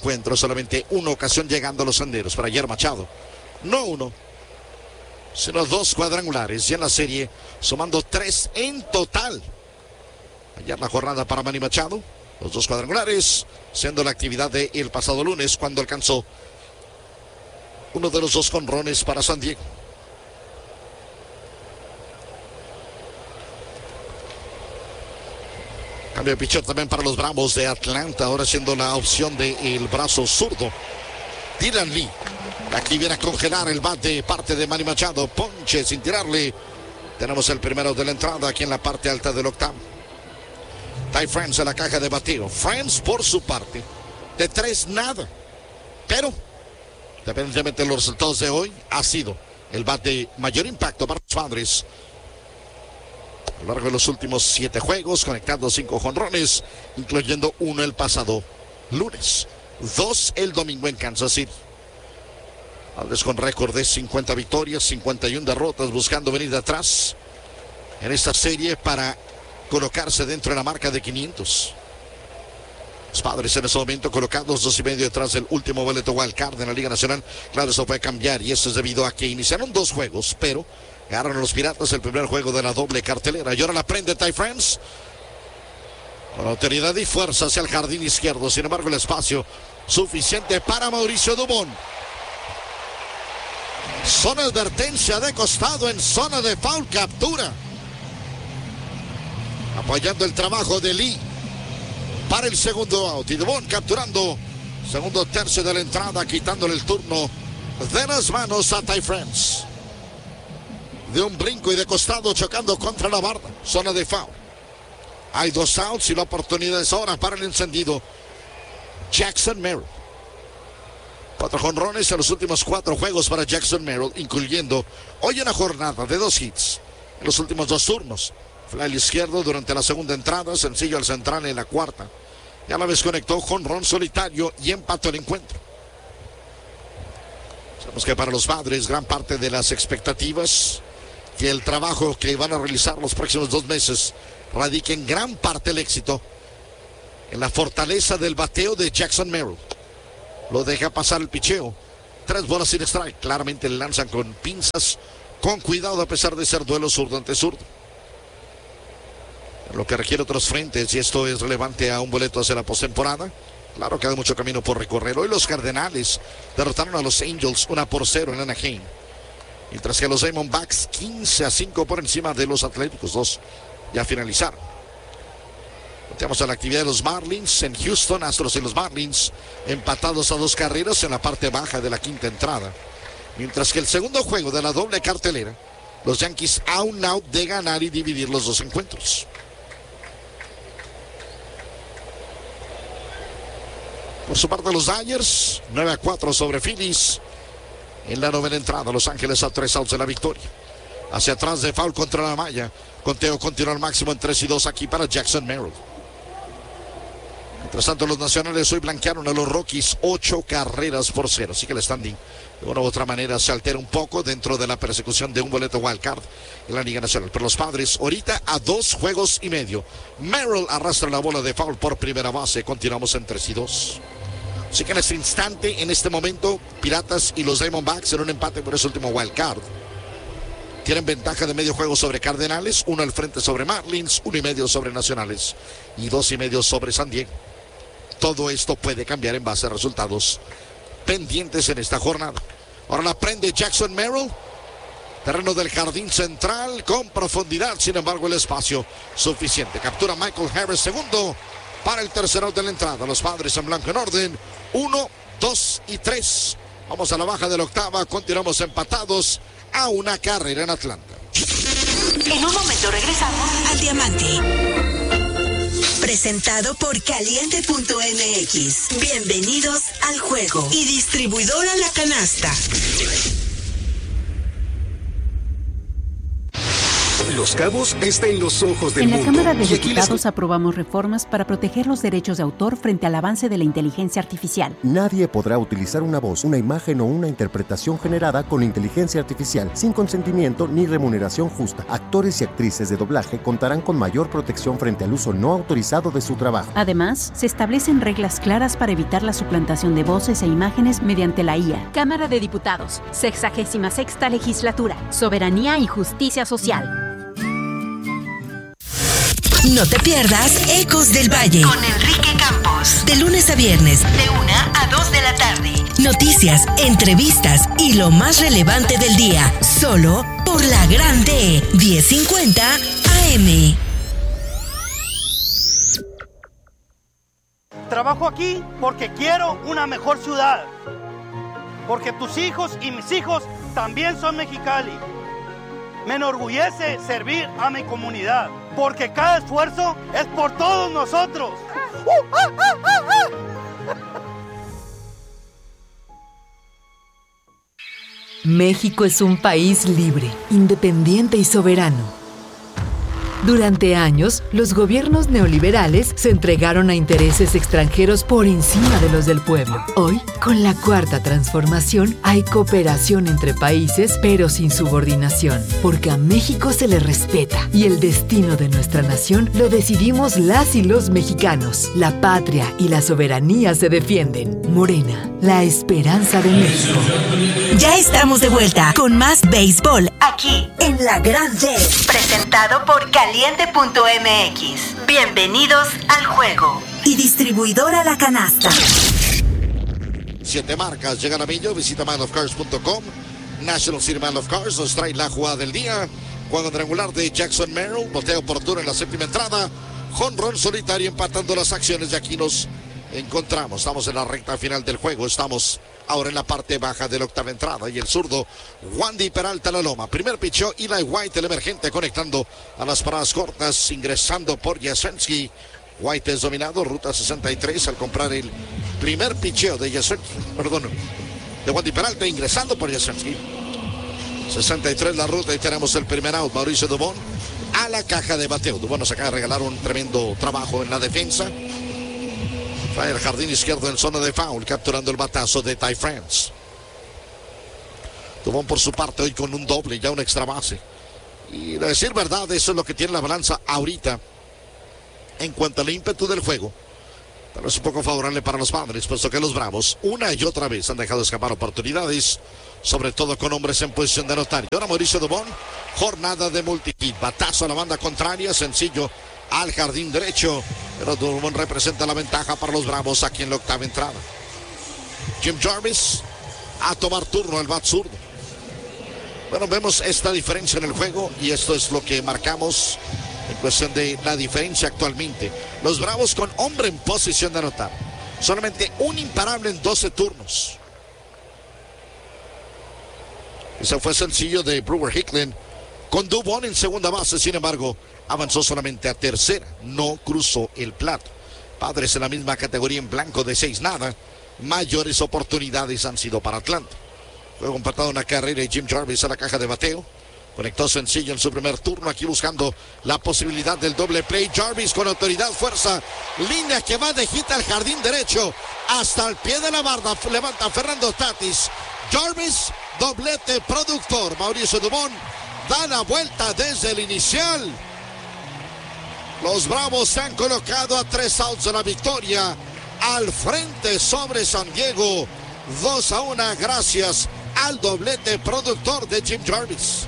encuentro, solamente una ocasión llegando a los senderos para Yer Machado. No uno, sino 2 cuadrangulares y en la serie sumando 3 en total. Ayer la jornada para Manny Machado, los 2 cuadrangulares, siendo la actividad del pasado lunes cuando alcanzó uno de los 2 jonrones para San Diego. Cambio de pitcher también para los Bravos de Atlanta, ahora siendo la opción del brazo zurdo, Dylan Lee. Aquí viene a congelar el bat de parte de Manny Machado. Ponche sin tirarle. Tenemos el primero de la entrada aquí en la parte alta del octavo. Ty France en la caja de bateo. France por su parte, de 3 nada. Pero, independientemente de los resultados de hoy, ha sido el bat de mayor impacto para los Padres. A lo largo de los últimos 7 juegos, conectando 5 jonrones, incluyendo 1 el pasado lunes. 2 el domingo en Kansas City. Padres con récord de 50 victorias, 51 derrotas, buscando venir de atrás en esta serie para colocarse dentro de la marca de 500. Los Padres en este momento colocados 2.5 detrás del último boleto wild card en la Liga Nacional. Claro, eso puede cambiar y eso es debido a que iniciaron 2 juegos, pero ganaron a los Piratas el primer juego de la doble cartelera. Y ahora la prende Ty France. Con autoridad y fuerza hacia el jardín izquierdo. Sin embargo, el espacio suficiente para Mauricio Dubón. Zona advertencia de costado en zona de foul, captura. Apoyando el trabajo de Lee para el segundo out. Y Dubón capturando segundo tercio de la entrada, quitándole el turno de las manos a Ty France. De un brinco y de costado, chocando contra la barda. Zona de foul. Hay 2 outs y la oportunidad es ahora para el encendido Jackson Merrill. 4 jonrones en los últimos 4 juegos para Jackson Merrill, incluyendo hoy una jornada de 2 hits en los últimos 2 turnos. Fly al izquierdo durante la segunda entrada, sencillo al central en la cuarta. Y a la vez conectó jonrón solitario y empató el encuentro. Sabemos que para los Padres gran parte de las expectativas, que el trabajo que van a realizar los próximos 2 meses radica en gran parte el éxito en la fortaleza del bateo de Jackson Merrill. Lo deja pasar el picheo. 3 bolas sin strike. Claramente le lanzan con pinzas, con cuidado a pesar de ser duelo zurdo ante zurdo. Lo que requiere otros frentes, y esto es relevante a un boleto hacia la postemporada. Claro que hay mucho camino por recorrer. Hoy los Cardenales derrotaron a los Angels 1-0 en Anaheim. Mientras que los Diamondbacks 15-5 por encima de los Atléticos. 2 ya finalizaron. Volteamos a la actividad de los Marlins en Houston. Astros y los Marlins empatados a 2 carreras en la parte baja de la quinta entrada. Mientras que el segundo juego de la doble cartelera, los Yankees a un out de ganar y dividir los 2 encuentros. Por su parte los Dodgers 9-4 sobre Phillies en la novena entrada. Los Ángeles a 3 outs de la victoria. Hacia atrás de foul contra la malla. Conteo continúa al máximo en 3-2 aquí para Jackson Merrill. Mientras tanto, los Nacionales hoy blanquearon a los Rockies 8-0. Así que el standing de una u otra manera se altera un poco dentro de la persecución de un boleto wild card en la Liga Nacional. Pero los Padres ahorita a 2 juegos y medio. Merrill arrastra la bola de foul por primera base. Continuamos en 3-2. Así que en este instante, en este momento, Piratas y los Diamondbacks en un empate por ese último wild card tienen ventaja de medio juego sobre Cardenales, 1 al frente sobre Marlins, 1.5 sobre Nacionales y 2.5 sobre San Diego. Todo esto puede cambiar en base a resultados pendientes en esta jornada. Ahora la prende Jackson Merrill. Terreno del jardín central con profundidad, sin embargo el espacio suficiente. Captura Michael Harris, segundo para el tercer out de la entrada. Los Padres en blanco en orden, 1, 2 y 3. Vamos a la baja de la octava, continuamos empatados a 1 carrera en Atlanta. En un momento regresamos al Diamante. Presentado por Caliente.mx. Bienvenidos al juego. Y distribuidora La Canasta. Los Cabos está en los ojos del En mundo. la Cámara de Y aquí Diputados aprobamos reformas para proteger los derechos de autor frente al avance de la inteligencia artificial. Nadie podrá utilizar una voz, una imagen o una interpretación generada con inteligencia artificial sin consentimiento ni remuneración justa. Actores y actrices de doblaje contarán con mayor protección frente al uso no autorizado de su trabajo. Además, se establecen reglas claras para evitar la suplantación de voces e imágenes mediante la IA. Cámara de Diputados, 66ª Legislatura, Soberanía y Justicia Social. No te pierdas Ecos del Valle con Enrique Campos. De lunes a viernes, de 1 a 2 de la tarde. Noticias, entrevistas y lo más relevante del día. Solo por la Grande 1050 AM. Trabajo aquí porque quiero una mejor ciudad. Porque tus hijos y mis hijos también son Mexicali. Me enorgullece servir a mi comunidad, porque cada esfuerzo es por todos nosotros. México es un país libre, independiente y soberano. Durante años, los gobiernos neoliberales se entregaron a intereses extranjeros por encima de los del pueblo. Hoy, con la Cuarta Transformación, hay cooperación entre países, pero sin subordinación, porque a México se le respeta y el destino de nuestra nación lo decidimos las y los mexicanos. La patria y la soberanía se defienden. Morena, la esperanza de México. Ya estamos de vuelta con más béisbol aquí en La Grande, presentado por Caliente.mx. Bienvenidos al juego. Y distribuidora La Canasta. 7 marcas llegan a Millo. Visita manofcars.com. National City Man of Cars nos trae la jugada del día. Cuadrangular de Jackson Merrill. Boteo oportuno en la séptima entrada. Jonrón solitario empatando las acciones. Y aquí nos encontramos. Estamos en la recta final del juego. Estamos ahora en la parte baja de la octava entrada. Y el zurdo Wandy Peralta la loma. Primer picheo Eli White, el emergente, conectando a las paradas cortas. Ingresando por Yasensky. White es dominado. Ruta 63 al comprar el primer picheo de de Wandy Peralta. Ingresando por Yasensky. 63 la ruta y tenemos el primer out. Mauricio Dubón a la caja de bateo. Dubón nos acaba de regalar un tremendo trabajo en la defensa. Trae el jardín izquierdo en zona de foul, capturando el batazo de Ty France. Dubón por su parte hoy con un doble, ya una extra base. Y a decir verdad, eso es lo que tiene la balanza ahorita en cuanto al ímpetu del juego. Tal vez un poco favorable para los Padres, puesto que los Bravos una y otra vez han dejado escapar oportunidades, sobre todo con hombres en posición de anotar. Y ahora Mauricio Dubón, jornada de multihit, batazo a la banda contraria, sencillo al jardín derecho, pero Dubón representa la ventaja para los Bravos aquí en la octava entrada. Jim Jarvis a tomar turno al bat zurdo. Bueno, vemos esta diferencia en el juego y esto es lo que marcamos en cuestión de la diferencia actualmente. Los Bravos con hombre en posición de anotar. Solamente un imparable en 12 turnos. Ese fue sencillo de Brewer Hicklin con Dubón en segunda base. Sin embargo, avanzó solamente a tercera. No cruzó el plato. Padres en la misma categoría en blanco de 6-0. Mayores oportunidades han sido para Atlanta. Juego empatado una carrera y Jim Jarvis a la caja de bateo. Conectó sencillo en su primer turno. Aquí buscando la posibilidad del doble play. Jarvis con autoridad, fuerza. Línea que va de hit al jardín derecho. Hasta el pie de la barda. Levanta Fernando Tatis. Jarvis, doblete productor. Mauricio Dubón da la vuelta desde el inicial. Los Bravos se han colocado a 3 outs de la victoria. Al frente sobre San Diego. 2-1 gracias al doblete productor de Jim Jarvis.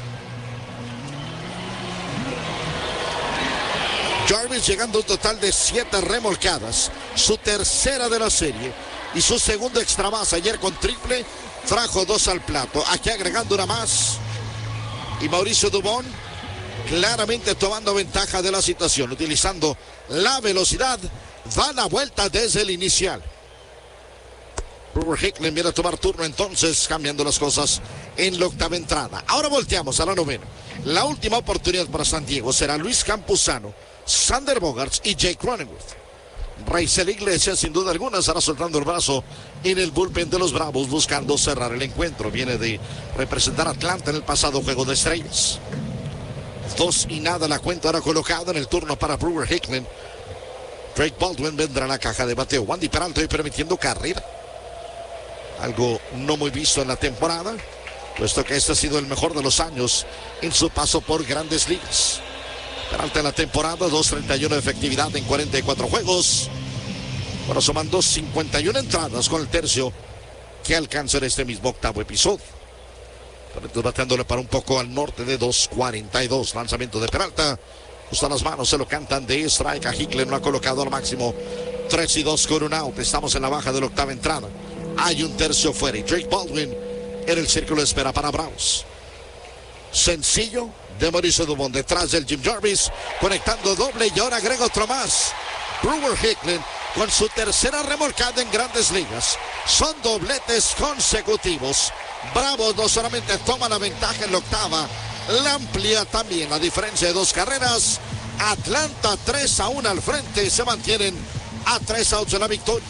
Jarvis llegando a un total de 7 remolcadas. Su tercera de la serie. Y su segundo extra base. Ayer con triple trajo 2 al plato. Aquí agregando una más. Y Mauricio Dubón claramente tomando ventaja de la situación. Utilizando la velocidad. Da la vuelta desde el inicial. Brewer Hicklin viene a tomar turno entonces, cambiando las cosas en la octava entrada. Ahora volteamos a la novena. La última oportunidad para San Diego será Luis Campuzano, Sander Bogaerts y Jake Cronenworth. Raisel Iglesias, sin duda alguna, estará soltando el brazo en el bullpen de los Bravos, buscando cerrar el encuentro. Viene de representar a Atlanta en el pasado Juego de Estrellas. 2-0 la cuenta ahora colocada en el turno para Brewer Hickman. Drake Baldwin vendrá a la caja de bateo. Wandy Peralta hoy permitiendo carrera. Algo no muy visto en la temporada, puesto que este ha sido el mejor de los años en su paso por Grandes Ligas. Peralta en la temporada, 2.31 de efectividad en 44 juegos. Bueno, sumando 51 entradas con el tercio que alcanza en este mismo octavo episodio. Entonces, bateándole para un poco al norte de 2.42. Lanzamiento de Peralta. Justo a las manos se lo cantan de strike. A Hicklen lo ha colocado al máximo. 3-2 con un out. Estamos en la baja de la octava entrada. Hay un tercio fuera y Drake Baldwin en el círculo de espera para Bravos. Sencillo de Mauricio Dubón detrás del Jim Jarvis, conectando doble y ahora agrega otro más. Brewer Hickman con su tercera remolcada en Grandes Ligas. Son dobletes consecutivos. Bravos no solamente toma la ventaja en la octava, la amplía también la diferencia de 2 carreras. Atlanta 3-1 al frente, se mantienen a 3 outs en la victoria.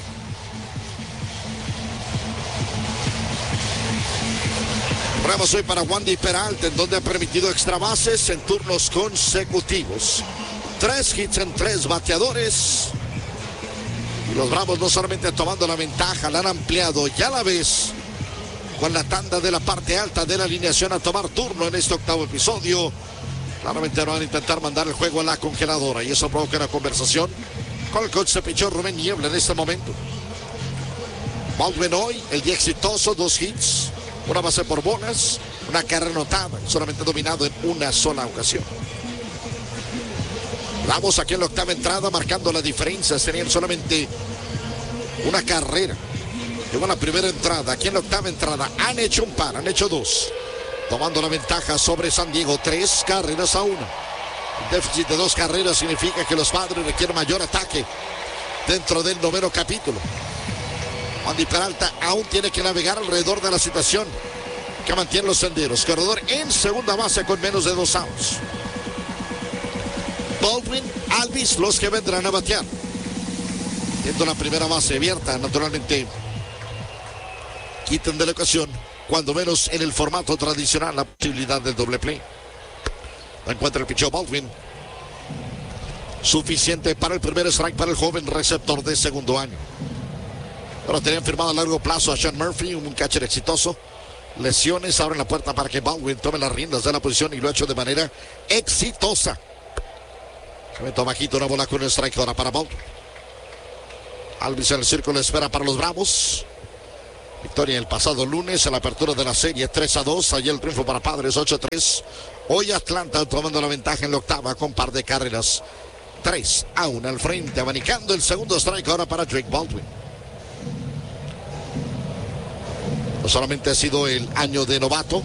Bravos hoy para Wandy Peralta, en donde ha permitido extra bases en turnos consecutivos. 3 hits en 3 bateadores. Y los Bravos no solamente tomando la ventaja, la han ampliado ya a la vez con la tanda de la parte alta de la alineación a tomar turno en este octavo episodio. Claramente van a intentar mandar el juego a la congeladora y eso provoca una conversación con el coach de pichón Rubén Niebla en este momento. Baldwin hoy, el día exitoso, 2 hits. Una base por bolas, una carrera anotada, solamente dominado en una sola ocasión. Vamos aquí en la octava entrada, marcando la diferencia. Tenían solamente una carrera. Llegó la primera entrada. Aquí en la octava entrada han hecho un par, han hecho 2. Tomando la ventaja sobre San Diego, 3 carreras a 1. El déficit de 2 carreras significa que los Padres requieren mayor ataque dentro del noveno capítulo. Wandy Peralta aún tiene que navegar alrededor de la situación que mantiene los senderos. Corredor en segunda base con menos de 2 outs. Baldwin, Alvis, los que vendrán a batear. Viendo la primera base abierta, naturalmente quiten de la ecuación, cuando menos en el formato tradicional, la posibilidad del doble play. No encuentra el picheo Baldwin. Suficiente para el primer strike para el joven receptor de segundo año. Pero tenían firmado a largo plazo a Sean Murphy, un catcher exitoso. Lesiones abren la puerta para que Baldwin tome las riendas de la posición y lo ha hecho de manera exitosa. Se mete bajito, una bola con un strike ahora para Baldwin. Alvis en el círculo de espera para los Bravos. Victoria el pasado lunes en la apertura de la serie 3-2. Ayer el triunfo para Padres 8-3. Hoy Atlanta tomando la ventaja en la octava con par de carreras. 3-1 al frente, abanicando el segundo strike ahora para Drake Baldwin. No solamente ha sido el año de novato,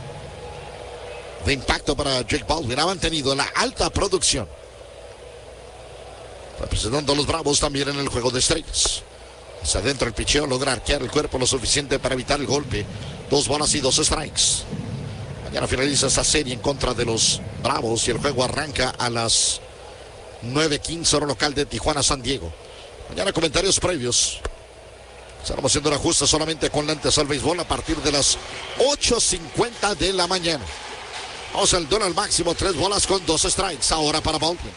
de impacto para Drake Baldwin, ha mantenido la alta producción, representando a los Bravos también en el juego de estrellas. Se adentra el picheo, logra arquear el cuerpo lo suficiente para evitar el golpe. 2 bolas y 2 strikes. Mañana finaliza esta serie en contra de los Bravos y el juego arranca a las 9:15 hora local de Tijuana, San Diego. Mañana comentarios previos. Estaremos haciendo un ajuste solamente con lentes al béisbol a partir de las 8:50 de la mañana. Vamos al duelo al máximo, 3 bolas con 2 strikes ahora para Baldwin.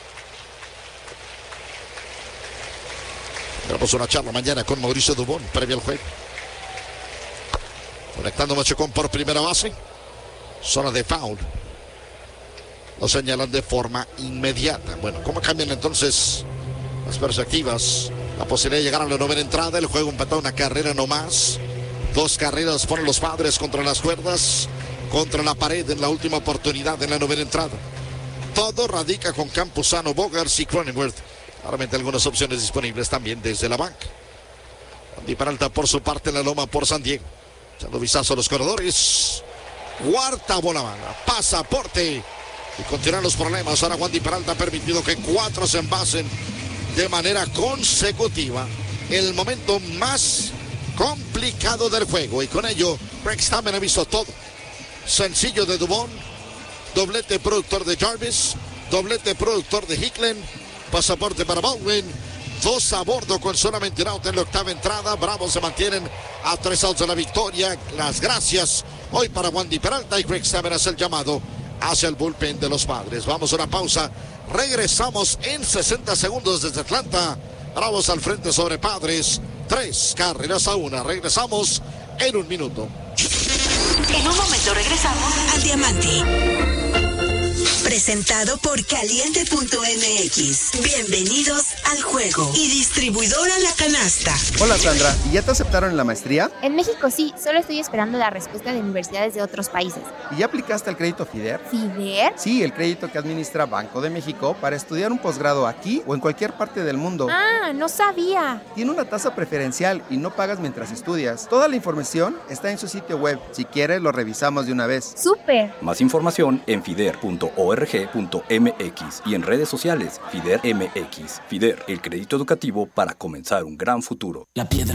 Tenemos una charla mañana con Mauricio Dubón previo al juego. Conectando Machacón por primera base. Zona de foul. Lo señalan de forma inmediata. Bueno, ¿cómo cambian entonces las perspectivas? La posibilidad de llegar a la novena entrada. El juego empatado, una carrera no más. 2 carreras ponen los Padres contra las cuerdas, contra la pared en la última oportunidad en la novena entrada. Todo radica con Campuzano, Bogaerts y Cronenworth. Claramente algunas opciones disponibles también desde la banca. Wandy Peralta por su parte en la loma por San Diego. Echando vistazo a los corredores. Cuarta bola mala. Pasaporte. Y continúan los problemas. Ahora Wandy Peralta ha permitido que 4 se envasen de manera consecutiva. El momento más complicado del juego. Y con ello, Greg Stammen ha visto todo. Sencillo de Dubón. Doblete productor de Jarvis. Doblete productor de Hicklen. Pasaporte para Baldwin. 2 a bordo con solamente un out en la octava entrada. Bravos se mantienen a 3 outs de la victoria. Las gracias hoy para Wandy Peralta y Greg Stammen hace el llamado hacia el bullpen de los Padres. Vamos a una pausa. Regresamos en 60 segundos desde Atlanta. Bravos al frente sobre Padres. 3-1. Regresamos en un minuto. En un momento regresamos al Diamante. Presentado por Caliente.mx. Bienvenidos al juego. Y distribuidora La Canasta. Hola Sandra, ¿y ya te aceptaron en la maestría? En México sí, solo estoy esperando la respuesta de universidades de otros países. ¿Y ya aplicaste al crédito FIDER? ¿FIDER? Sí, el crédito que administra Banco de México para estudiar un posgrado aquí o en cualquier parte del mundo. Ah, no sabía. Tiene una tasa preferencial y no pagas mientras estudias. Toda la información está en su sitio web. Si quieres, lo revisamos de una vez. ¡Súper! Más información en fider.org.mx y en redes sociales FIDER MX. FIDER, el crédito educativo para comenzar un gran futuro. La piedra